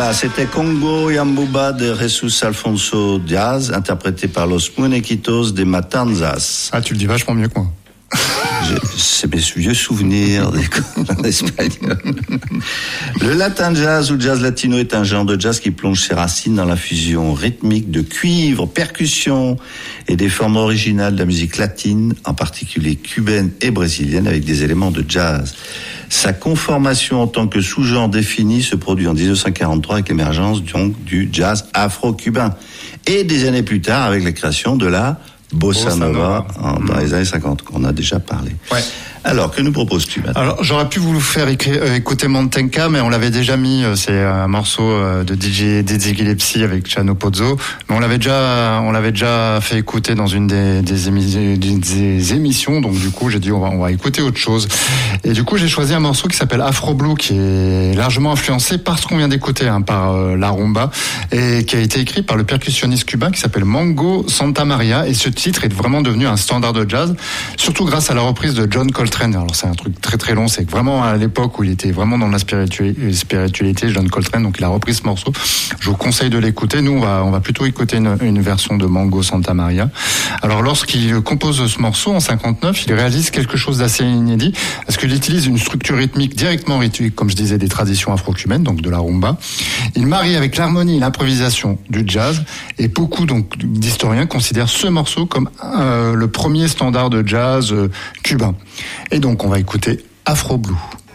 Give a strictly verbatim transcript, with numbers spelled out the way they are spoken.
Voilà, c'était Congo Yambuba de Jesus Alfonso Diaz, interprété par Los Muñequitos de Matanzas. Ah, tu le dis vachement mieux que moi. C'est mes vieux souvenirs d'espagnol. Le latin jazz ou jazz latino est un genre de jazz qui plonge ses racines dans la fusion rythmique de cuivre, percussion et des formes originales de la musique latine, en particulier cubaine et brésilienne, avec des éléments de jazz. Sa conformation en tant que sous-genre défini se produit en dix-neuf cent quarante-trois avec l'émergence donc du jazz afro-cubain. Et des années plus tard avec la création de la Bossa Nova, en, dans les années cinquante, qu'on a déjà parlé. Ouais. Alors, que nous proposes-tu maintenant ? Alors, j'aurais pu vous faire écrire, euh, écouter Mantenka, mais on l'avait déjà mis, euh, c'est un morceau euh, de D J Dizzy Gillespie avec Chano Pozzo, mais on l'avait déjà, on l'avait déjà fait écouter dans une des, des, émis, des émissions, donc du coup, j'ai dit on va, on va écouter autre chose. Et du coup, j'ai choisi un morceau qui s'appelle Afro Blue, qui est largement influencé par ce qu'on vient d'écouter, hein, par euh, la rumba, et qui a été écrit par le percussionniste cubain qui s'appelle Mango Santamaria, et ce titre est vraiment devenu un standard de jazz, surtout grâce à la reprise de John Coltrane. Alors c'est un truc très très long, c'est vraiment à l'époque où il était vraiment dans la spiritualité, John Coltrane, donc il a repris ce morceau. Je vous conseille de l'écouter. Nous on va on va plutôt écouter une, une version de Mango Santamaria. Alors lorsqu'il compose ce morceau en cinquante-neuf, il réalise quelque chose d'assez inédit parce qu'il utilise une structure rythmique directement rythmique, comme je disais, des traditions afro-cubaines, donc de la rumba. Il marie avec l'harmonie et l'improvisation du jazz, et beaucoup donc d'historiens considèrent ce morceau comme euh, le premier standard de jazz euh, cubain. Et donc, on va écouter Afro Blue.